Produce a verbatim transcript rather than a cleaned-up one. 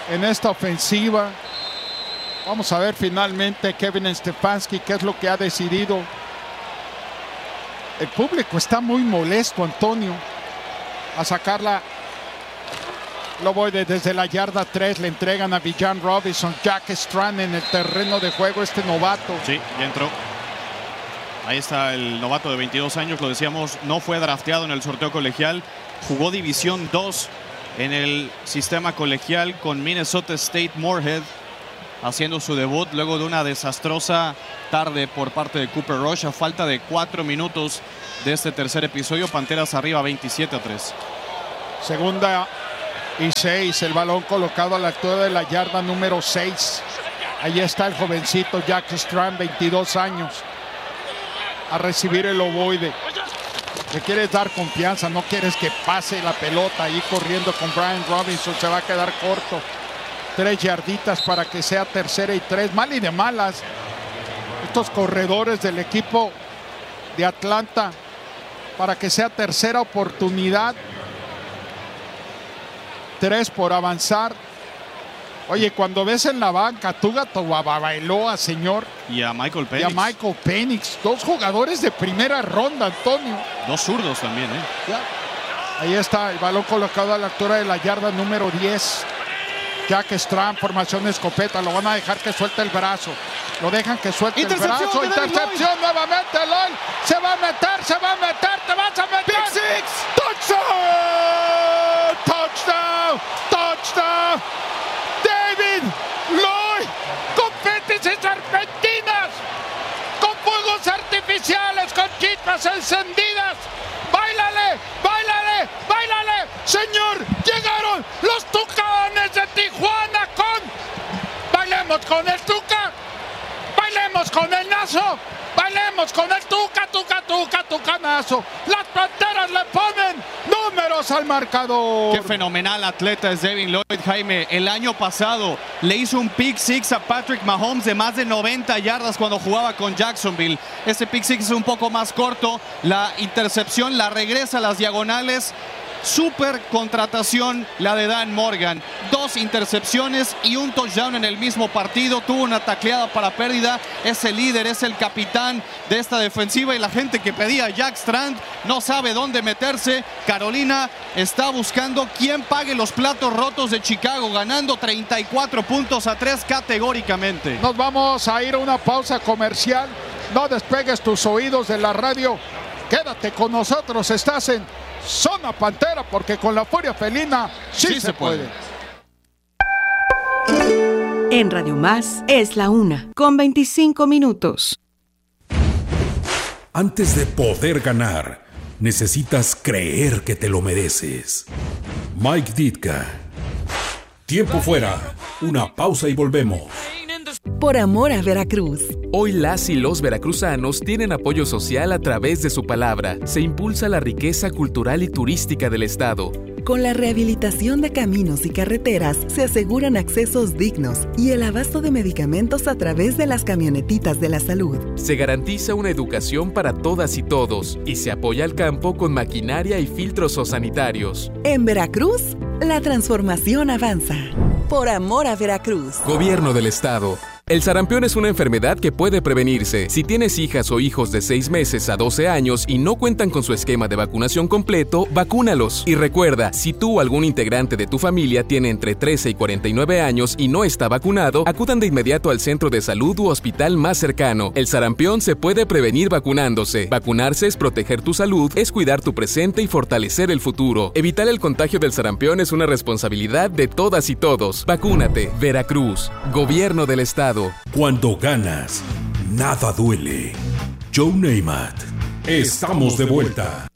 en esta ofensiva. Vamos a ver finalmente Kevin Stefanski qué es lo que ha decidido. El público está muy molesto, Antonio, a sacarla. Lo voy de, desde la yarda tres, le entregan a Bijan Robinson, Jack Strand en el terreno de juego, este novato. Sí, ya entró. Ahí está el novato de veintidós años, lo decíamos, no fue drafteado en el sorteo colegial, jugó División dos en el sistema colegial con Minnesota State Moorhead, haciendo su debut luego de una desastrosa tarde por parte de Cooper Rush. A falta de cuatro minutos de este tercer episodio, Panteras arriba veintisiete a tres. Segunda y seis, el balón colocado a la altura de la yarda número seis. Ahí está el jovencito Jack Strand, veintidós años, a recibir el ovoide. Le quieres dar confianza, no quieres que pase la pelota ahí corriendo con Brian Robinson, se va a quedar corto. Tres yarditas para que sea tercera y tres. Mal y de malas estos corredores del equipo de Atlanta para que sea tercera oportunidad. Tres por avanzar. Oye, cuando ves en la banca a Tua Tagovailoa, señor, y a Michael Penix. Y a Michael Penix, dos jugadores de primera ronda, Antonio. Dos zurdos también, ¿eh? Ya. Ahí está el balón colocado a la altura de la yarda número diez. Jack Strand, formación escopeta, lo van a dejar que suelte el brazo. Lo dejan que suelte el brazo. Intercepción nuevamente, Lloyd. Se va a meter, se va a meter, te vas a meter. Big Six. Touchdown. Touchdown. Touchdown. David Lloyd. Competencias argentinas. Con fuegos artificiales, con chispas encendidas. ¡Báilale! ¡Báilale! ¡Báilale! ¡Señor! ¡Llegaron los Tucanes de Tijuana con... ¡Bailemos con el Tuca! ¡Bailemos con el Nazo! ¡Bailemos con el Tuca, Tuca, Tuca, Tucanazo! ¡Las Panteras le ponen números al marcador! ¡Qué fenomenal atleta es Devin Lloyd, Jaime! El año pasado le hizo un pick six a Patrick Mahomes de más de noventa yardas cuando jugaba con Jacksonville. Ese pick six es un poco más corto. La intercepción la regresa a las diagonales. Super contratación la de Dan Morgan. Dos intercepciones y un touchdown en el mismo partido. Tuvo una tacleada para pérdida. Es el líder, es el capitán de esta defensiva. Y la gente que pedía a Jack Strand no sabe dónde meterse. Carolina está buscando quién pague los platos rotos de Chicago, ganando treinta y cuatro puntos a tres categóricamente. Nos vamos a ir a una pausa comercial. No despegues tus oídos de la radio. Quédate con nosotros. Estás en Zona Pantera, porque con la furia felina sí, sí se, se puede. puede. En Radio Más es la una, con veinticinco minutos. Antes de poder ganar, necesitas creer que te lo mereces. Mike Ditka. Tiempo fuera. Una pausa y volvemos. Por amor a Veracruz. Hoy las y los veracruzanos tienen apoyo social a través de su palabra. Se impulsa la riqueza cultural y turística del estado. Con la rehabilitación de caminos y carreteras se aseguran accesos dignos y el abasto de medicamentos a través de las camionetitas de la salud. Se garantiza una educación para todas y todos y se apoya al campo con maquinaria y filtros sanitarios. En Veracruz, la transformación avanza. Por amor a Veracruz. Gobierno del estado. El sarampión es una enfermedad que puede prevenirse. Si tienes hijas o hijos de seis meses a doce años y no cuentan con su esquema de vacunación completo, vacúnalos. Y recuerda, si tú o algún integrante de tu familia tiene entre trece y cuarenta y nueve años y no está vacunado, acudan de inmediato al centro de salud u hospital más cercano. El sarampión se puede prevenir vacunándose. Vacunarse es proteger tu salud, es cuidar tu presente y fortalecer el futuro. Evitar el contagio del sarampión es una responsabilidad de todas y todos. Vacúnate. Veracruz. Gobierno del estado. Cuando ganas, nada duele. Joe Namath. Estamos de vuelta.